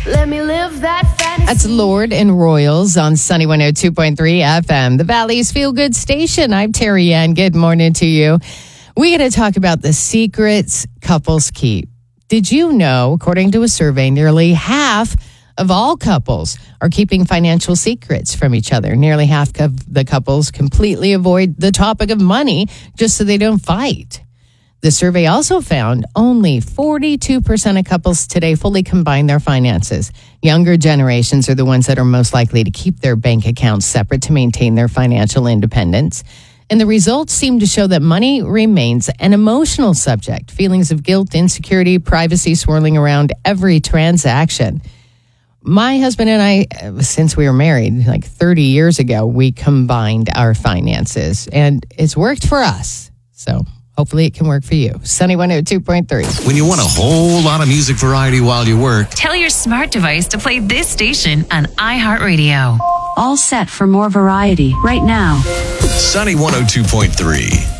Let me live that fantasy. That's Lord and Royals on Sunny 102.3 FM, the Valley's feel-good station. I'm Terry Ann. Good morning to you. We got to talk about the secrets couples keep. Did you know, according to a survey, nearly half of all couples are keeping financial secrets from each other? Nearly half of the couples completely avoid the topic of money just so they don't fight. The survey also found only 42% of couples today fully combine their finances. Younger generations are the ones that are most likely to keep their bank accounts separate to maintain their financial independence. And the results seem to show that money remains an emotional subject. Feelings of guilt, insecurity, privacy swirling around every transaction. My husband and I, since we were married, like 30 years ago, we combined our finances. And it's worked for us. So hopefully it can work for you. Sunny 102.3. When you want a whole lot of music variety while you work, tell your smart device to play this station on iHeartRadio. All set for more variety right now. Sunny 102.3.